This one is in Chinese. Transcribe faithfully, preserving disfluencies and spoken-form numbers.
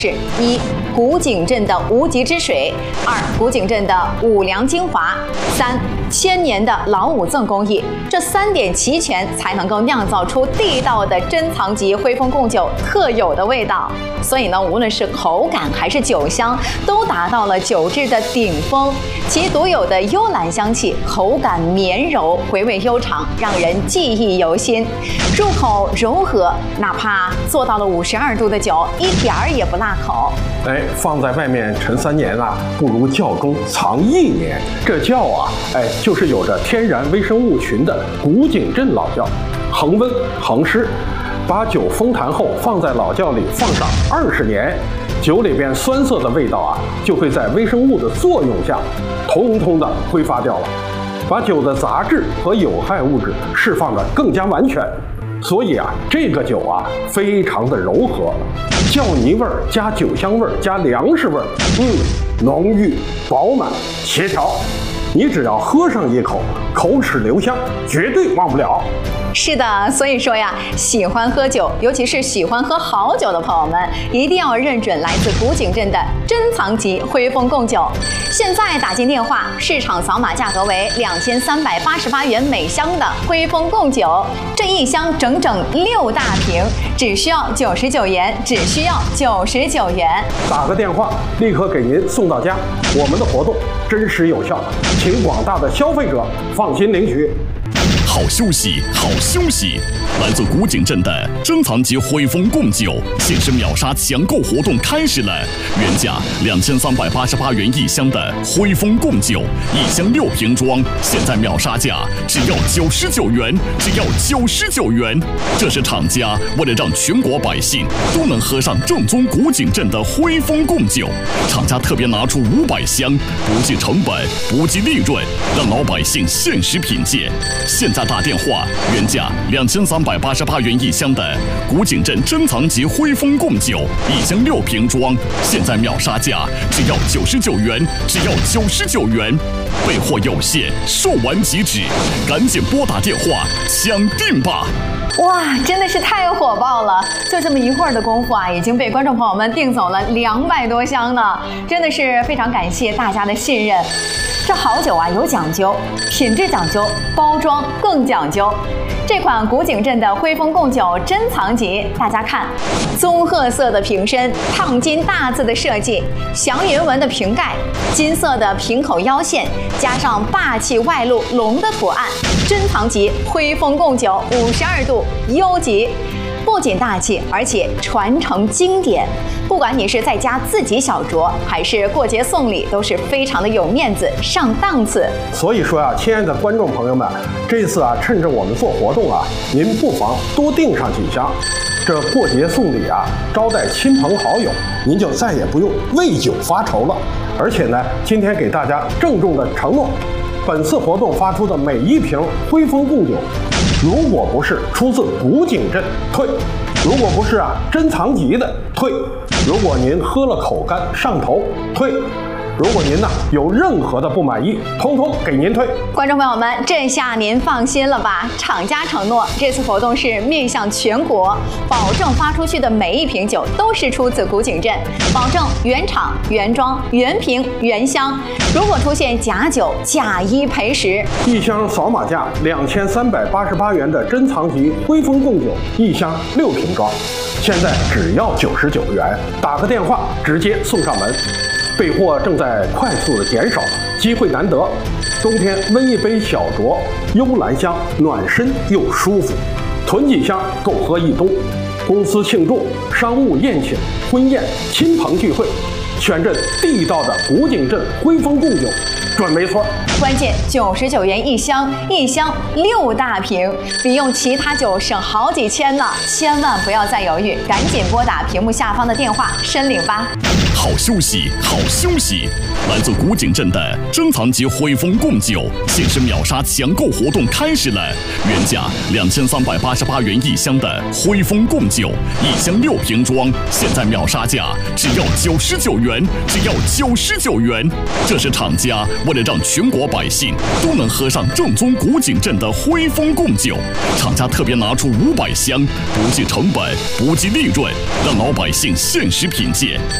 是一古井镇的无极之水，二古井镇的五粮精华，三千年的老五赠工艺，这三点齐全，才能够酿造出地道的珍藏级徽丰贡酒特有的味道。所以呢，无论是口感还是酒香，都达到了酒质的顶峰。其独有的幽兰香气，口感绵柔，回味悠长，让人记忆犹新。入口柔和，哪怕做到了五十二度的酒，一点儿也不辣口。 哎，放在外面陈三年啊，不如窖中藏一年。这窖啊，哎，就是有着天然微生物群的古井镇老窖，恒温恒湿，把酒封坛后放在老窖里放上二十年，酒里边酸涩的味道啊，就会在微生物的作用下，通通的挥发掉了，把酒的杂质和有害物质释放得更加完全。所以啊，这个酒啊，非常的柔和，窖泥味儿加酒香味儿加粮食味儿，嗯，浓郁饱满协调。你只要喝上一口，口齿留香，绝对忘不了。 是的，所以说呀，喜欢喝酒，尤其是喜欢喝好酒的朋友们，一定要认准来自古井镇的珍藏级徽丰贡酒。现在打进电话，市场扫码价格为两千三百八十八元每箱的徽丰贡酒，这一箱整整六大瓶，只需要九十九元，只需要九十九元。 打个电话，立刻给您送到家。我们的活动真实有效，请广大的消费者放心领取。 好休息，好休息！来自古井镇的珍藏级徽丰贡酒限时秒杀抢购活动开始了，原价两千三百八十八元一箱的徽丰贡酒，一箱六瓶装，现在秒杀价只要九十九元，只要九十九元。这是厂家为了让全国百姓都能喝上正宗古井镇的徽丰贡酒，厂家特别拿出五百箱，不计成本，不计利润，让老百姓限时品鉴。现在打电话，原价两千三百八十八元一箱的古井镇珍藏级徽丰贡酒，一箱六瓶装，现在秒杀价只要九十九元，只要九十九元。备货有限，售完即止，赶紧拨打电话抢订吧！ 哇，真的是太火爆了！就这么一会儿的功夫啊，已经被观众朋友们订走了两百多箱呢，真的是非常感谢大家的信任。这好酒啊有讲究，品质讲究，包装更讲究。这款古井镇的徽丰贡酒珍藏级，大家看，棕褐色的瓶身，烫金大字的设计，祥云纹的瓶盖，金色的瓶口腰线，加上霸气外露龙的图案，珍藏级徽丰贡酒五十二度优级。不仅大气，而且传承经典。不管你是在家自己小酌，还是过节送礼，都是非常的有面子、上档次。 所以说啊，亲爱的观众朋友们，这次啊，趁着我们做活动啊，您不妨多订上几箱。这过节送礼啊，招待亲朋好友，您就再也不用为酒发愁了。而且呢，今天给大家郑重的承诺，本次活动发出的每一瓶徽丰贡酒，如果不是出自古井镇，退；如果不是啊珍藏级的，退；如果您喝了口干上头，退；如果您呢有任何的不满意，通通给您退。 观众朋友们，这下您放心了吧？厂家承诺，这次活动是面向全国，保证发出去的每一瓶酒都是出自古井镇，保证原厂、原装、原瓶、原箱。如果出现假酒，假一赔十。 一箱扫码价两千三百八十八元的珍藏级徽丰贡酒，一箱六瓶装，现在只要九十九元，打个电话直接送上门。备货正在快速的减少，机会难得。冬天温一杯小酌，幽兰香，暖身又舒服，囤几箱够喝一冬。公司庆祝、商务宴请、婚宴、亲朋聚会，选这地道的古井镇徽丰贡酒，准没错。 关键九十九元一箱，一箱六大瓶，比用其他酒省好几千呢！千万不要再犹豫，赶紧拨打屏幕下方的电话申领吧。 好休息，好休息！来自古井镇的珍藏级徽丰贡酒限时秒杀抢购活动开始了，原价两千三百八十八元一箱的徽丰贡酒，一箱六瓶装，现在秒杀价只要九十九元，只要九十九元。这是厂家为了让全国百姓都能喝上正宗古井镇的徽风贡酒，厂家特别拿出五百箱，不计成本，不计利润，让老百姓限时品鉴。